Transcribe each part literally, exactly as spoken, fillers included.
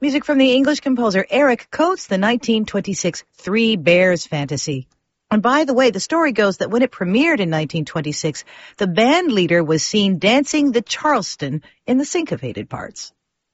Music from the English composer Eric Coates, the nineteen twenty-six Three Bears Fantasy. And by the way, the story goes that when it premiered in nineteen twenty-six, the band leader was seen dancing the Charleston in the syncopated parts.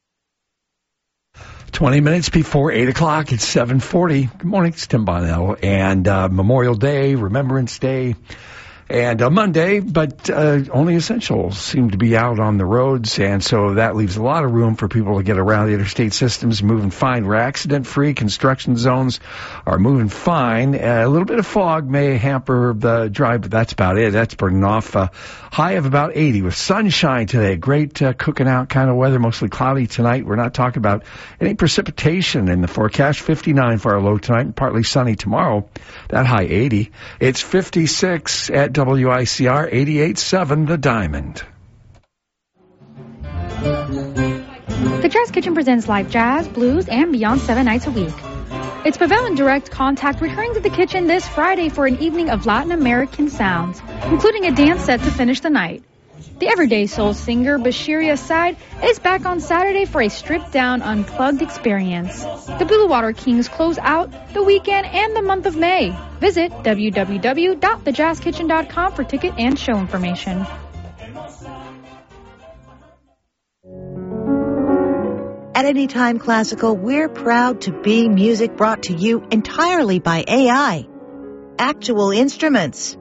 twenty minutes before eight o'clock, it's seven forty. Good morning, it's Tim Bonnell. And uh, Memorial Day, Remembrance Day, and uh, Monday, but uh, only essentials seem to be out on the roads, and so that leaves a lot of room for people to get around. The interstate system's moving fine. We're accident-free. Construction zones are moving fine. Uh, a little bit of fog may hamper the drive, but that's about it. That's burning off. Uh, high of about eighty with sunshine today. Great uh, cooking out kind of weather, mostly cloudy tonight. We're not talking about any precipitation in the forecast. fifty-nine for our low tonight and partly sunny tomorrow. That high eighty. It's fifty-six at W I C R eighty-eight point seven The Diamond. The Jazz Kitchen presents live jazz, blues, and beyond seven nights a week. It's Pavel and Direct Contact returning to the kitchen this Friday for an evening of Latin American sounds, including a dance set to finish the night. The everyday soul singer Bashiri Aside is back on Saturday for a stripped-down, unplugged experience. The Blue Water Kings close out the weekend and the month of May. Visit w w w dot the jazz kitchen dot com for ticket and show information. At Anytime Classical, we're proud to be music brought to you entirely by A I. Actual instruments.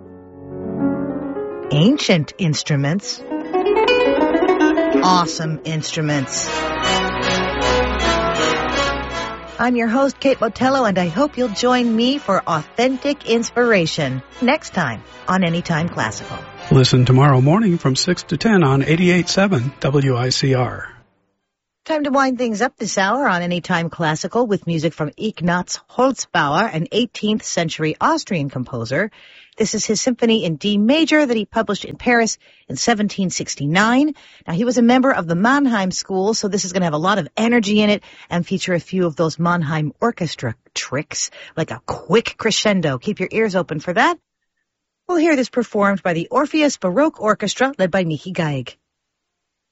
Ancient instruments. Awesome instruments. I'm your host, Kate Botello, and I hope you'll join me for authentic inspiration next time on Anytime Classical. Listen tomorrow morning from six to ten on eighty-eight point seven W I C R. Time to wind things up this hour on Anytime Classical with music from Ignaz Holzbauer, an eighteenth century Austrian composer. This is his symphony in D major that he published in Paris in seventeen sixty-nine. Now, he was a member of the Mannheim School, so this is going to have a lot of energy in it and feature a few of those Mannheim orchestra tricks, like a quick crescendo. Keep your ears open for that. We'll hear this performed by the Orpheus Baroque Orchestra, led by Niki Gaig.